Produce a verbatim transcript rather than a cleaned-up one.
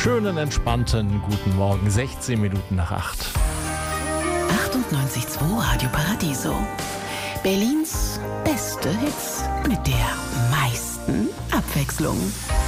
schönen, entspannten guten Morgen, sechzehn Minuten nach acht. achtundneunzig Komma zwei Radio Paradiso. Berlins beste Hits mit der meisten Abwechslung.